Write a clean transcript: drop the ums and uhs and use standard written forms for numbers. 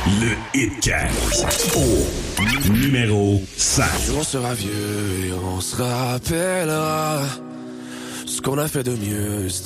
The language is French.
Le Hitcast au numéro 5. On sera vieux et on se rappellera ce qu'on a fait de mieux.